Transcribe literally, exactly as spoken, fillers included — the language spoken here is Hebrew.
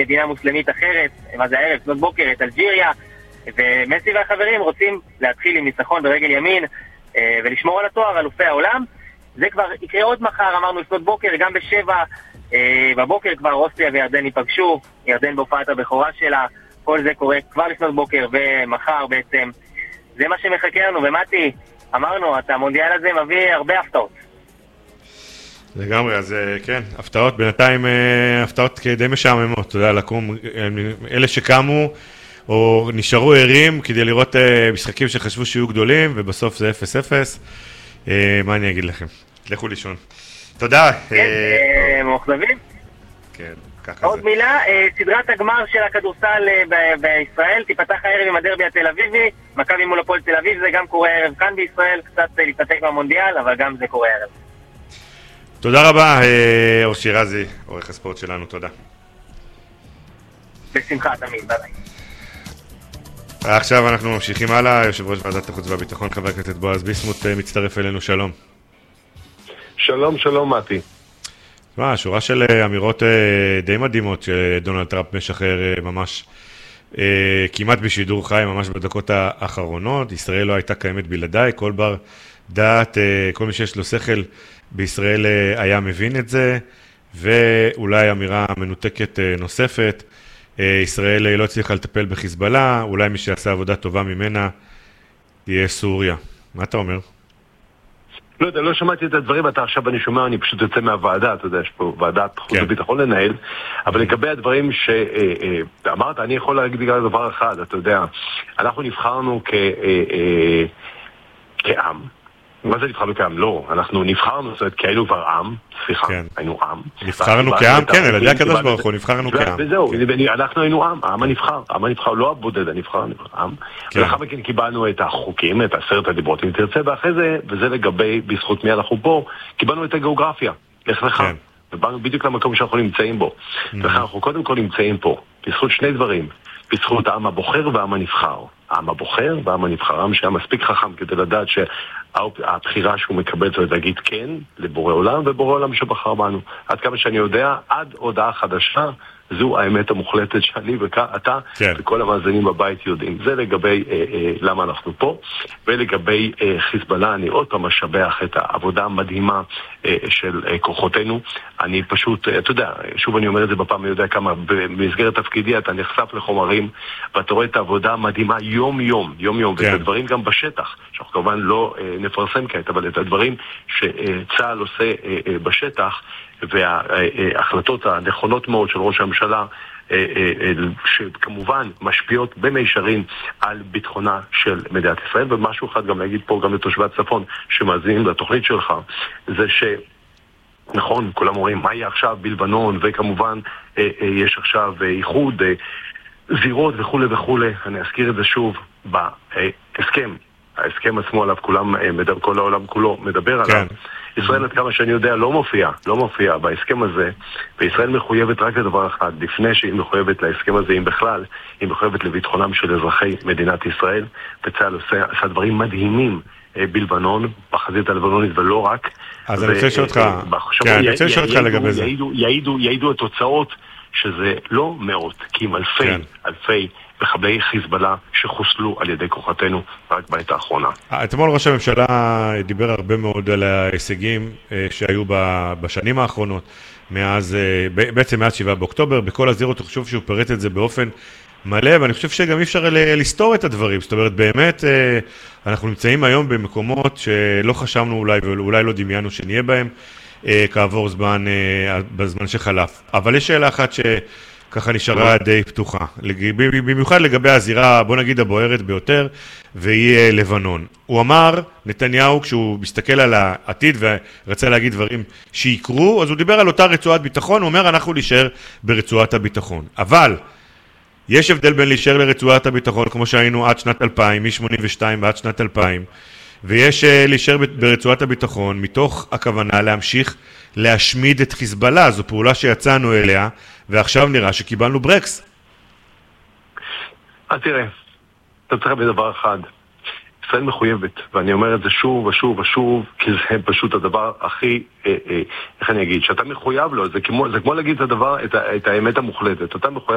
מדינה מוסלמית אחרת, מה זה הערב, לפנות בוקר, את אלג'יריה, ומסי והחברים רוצים להתחיל עם ניצחון ברגל ימין ולשמור על התואר, אלופי העולם. זה כבר יקרה עוד מחר, אמרנו לפנות בוקר, גם בשבע בבוקר כבר אוסטריה וירדן ייפגשו, ירדן בהופעת הבכורה שלה, כל זה קורה כבר לפנות בוקר ומחר בעצם. זה מה שמחכה לנו, ומתי, אמרנו, את המונדיאל הזה מביא הרבה הפתעות. לגמרי, אז כן, הפתעות, בינתיים הפתעות די משעממות, אתה יודע, לקום, אלה שקמו או נשארו ערים כדי לראות משחקים שחשבו שיהיו גדולים, ובסוף זה אפס אפס. מה אני אגיד לכם? לכו לישון. תודה. כן, מוכזבים. כן, ככה זה. עוד מילה, סדרת הגמר של הכדורסל בישראל תיפתח הערב עם הדרבי התל אביבי, מכבי מול הפועל תל אביב, זה גם קורה הערב כאן בישראל, קצת להתעתק במונדיאל, אבל גם זה קורה הערב. תודה רבה, אור שירזי, עורך הספורט שלנו, תודה. בשמחה, תמיד, ביי. עכשיו אנחנו ממשיכים הלאה, יושב ראש ועדת החוץ והביטחון, חבר הכנסת בועז ביסמוט, מצטרף אלינו, שלום. שלום, שלום, מתי. תשמע, שורה של אמירות די מדהימות שדונלד טראמפ משחרר ממש כמעט בשידור חי, ממש בדקות האחרונות. ישראל לא הייתה קיימת בלעדיי, כל בר דעת, כל מי שיש לו שכל בישראל היה מבין את זה, ואולי אמירה מנותקת נוספת, ישראל לא הצליחה לטפל בחיזבאללה, אולי מי שעשה עבודה טובה ממנה תהיה סוריה. מה אתה אומר? לא יודע, לא שמעתי את הדברים, אתה עכשיו אני שומע, אני פשוט יוצא מהוועדה, אתה יודע, יש פה ועדת חוץ וביטחון לנהל, אבל לגבי הדברים שאמרת, אני יכול להגיד בגלל דבר אחד, אתה יודע, אנחנו נבחרנו כעם. מה זה נבחרנו כעם? לא, אנחנו נבחרנו, זאת אומרת, כי היינו כבר עם, סליחה, היינו עם. נבחרנו כעם, כן, על ידי הקדוש ברוך הוא, נבחרנו כעם. וזהו, אנחנו היינו עם, העם הנבחר, העם הנבחר, לא הבודד הנבחר, עם. ולאחר מכן קיבלנו את החוקים, את עשרת הדיברות, אם תרצה, ואחרי זה, וזה לגבי, בזכות מי אנחנו פה, קיבלנו את הגיאוגרפיה, לך לך, ובאנו בדיוק למקום שאנחנו נמצאים בו. ולכן אנחנו קודם כל נמצאים פה, בזכות שני דברים, בזכות העם הבוחר והעם הנבחר. העם הבוחר והעם הנבחר, העם שהיה מספיק חכם כדי לדעת שהבחירה שהוא מקבל זה להגיד כן לבורא עולם, ובורא עולם שבחר בנו. עד כמה שאני יודע, עד הודעה חדשה, זו האמת המוחלטת שאני ואתה כן. וכל המאזינים בבית יודעים. זה לגבי אה, אה, למה אנחנו פה, ולגבי אה, חיזבאללה, אני עוד פעם משבח את העבודה המדהימה אה, של אה, כוחותינו. אני פשוט, אה, אתה יודע, שוב אני אומר את זה בפעם, אני יודע כמה, במסגרת תפקידי אתה נחשף לחומרים, ואתה רואה את העבודה המדהימה יום יום, יום יום, כן. ואת הדברים גם בשטח, שאנחנו כמובן לא אה, נפרסם כעת, אבל את הדברים שצה"ל עושה אה, אה, בשטח, וההחלטות הנכונות מאוד של ראש הממשלה שכמובן משפיעות במישרין על ביטחונה של מדינת ישראל. ומשהו אחד גם להגיד פה גם לתושבי הצפון שמאזינים לתוכנית שלך, זה שנכון, כולם אומרים מה יהיה עכשיו בלבנון, וכמובן יש עכשיו איחוד זירות וכו' וכו'. אני אזכיר את זה שוב בהסכם, ההסכם עצמו עליו כולם, כל העולם כולו מדבר עליו. ישראל עד כמה שאני יודע לא מופיע, לא מופיע בהסכם הזה, וישראל מחויבת רק לדבר אחד, לפני שהיא מחויבת להסכם הזה, אם בכלל, היא מחויבת לביטחונם של אזרחי מדינת ישראל, וצה"ל עושה, עשה דברים מדהימים בלבנון, בחזית הלבנונית ולא רק. אז אני רוצה לשאול אותך, כן, אני רוצה לשאול אותך לגבי זה. יעידו התוצאות שזה לא מאות, כי עם אלפי, אלפי מחבלי חיזבאללה שחוסלו על ידי כוחותינו רק בעת האחרונה. אתמול ראש הממשלה דיבר הרבה מאוד על ההישגים שהיו בשנים האחרונות, מאז, בעצם מאז שבעה באוקטובר, בכל הזירות. אני חושב שהוא פרט את זה באופן מלא, ואני חושב שגם אי אפשר לסתור את הדברים. זאת אומרת, באמת, אנחנו נמצאים היום במקומות שלא חשבנו אולי, ואולי לא דמיינו שנהיה בהם, כעבור זמן, בזמן שחלף. אבל יש שאלה אחת ש... ככה נשארה די פתוחה, במיוחד לגבי הזירה, בוא נגיד הבוערת ביותר, והיא לבנון. הוא אמר, נתניהו, כשהוא מסתכל על העתיד ורצה להגיד דברים שיקרו, אז הוא דיבר על אותה רצועת ביטחון, הוא אומר, אנחנו להישאר ברצועת הביטחון. אבל יש הבדל בין להישאר לרצועת הביטחון, כמו שהיינו עד שנת אלפיים, מ-שמונים ושתיים ועד שנת אלפיים, ויש להישאר ברצועת הביטחון מתוך הכוונה להמשיך להשמיד את חיזבאללה. זו פעולה שיצאנו אליה, ועכשיו נראה שקיבלנו ברקס. אז תראה, אתה צריך בדבר אחד. ישראל מחויבת, ואני אומר את זה שוב ושוב ושוב, כי זה פשוט הדבר הכי, אה, אה, איך אני אגיד, שאתה מחויב לו, זה כמו, זה כמו להגיד את הדבר, את, את האמת המוחלטת. אתה מחויב